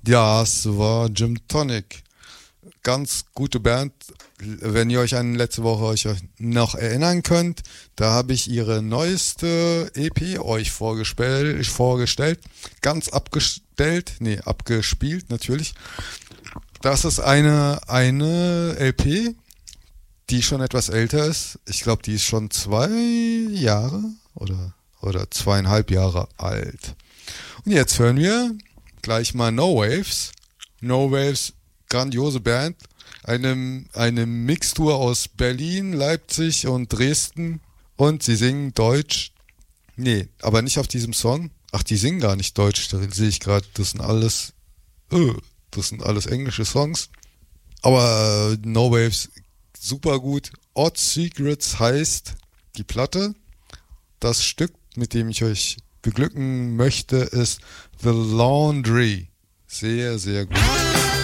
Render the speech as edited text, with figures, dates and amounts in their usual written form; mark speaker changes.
Speaker 1: Ja, es war Gym Tonic. Ganz gute Band. Wenn ihr euch an letzte Woche euch noch erinnern könnt, da habe ich ihre neueste EP euch vorgestellt. Ganz abgespielt natürlich. Das ist eine LP, die schon etwas älter ist. Ich glaube, die ist schon 2 Jahre oder 2,5 Jahre alt. Und jetzt hören wir gleich mal No Waves. No Waves, grandiose Band. Eine Mixtur aus Berlin, Leipzig und Dresden. Und sie singen Deutsch. Nee, aber nicht auf diesem Song. Ach, die singen gar nicht Deutsch. Da sehe ich gerade, das sind alles englische Songs. Aber No Waves, super gut. Odd Secrets heißt die Platte. Das Stück, mit dem ich euch beglücken möchte, ist The Laundry. Sehr, sehr gut.